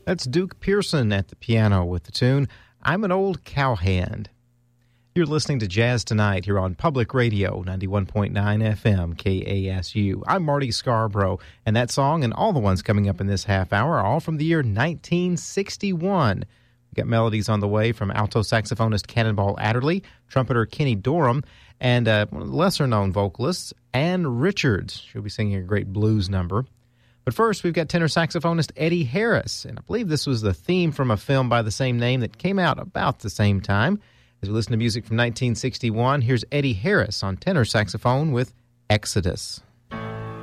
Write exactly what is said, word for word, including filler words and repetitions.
That's Duke Pearson at the piano with the tune, I'm an Old Cowhand. You're listening to Jazz Tonight here on Public Radio, ninety-one point nine F M, K A S U. I'm Marty Scarborough, and that song and all the ones coming up in this half hour are all from the year nineteen sixty-one. We've got melodies on the way from alto saxophonist Cannonball Adderley, trumpeter Kenny Dorham, and uh, one of the lesser-known vocalists, Ann Richards. She'll be singing a great blues number. But first, we've got tenor saxophonist Eddie Harris, and I believe this was the theme from a film by the same name that came out about the same time. As we listen to music from nineteen sixty-one, here's Eddie Harris on tenor saxophone with Exodus.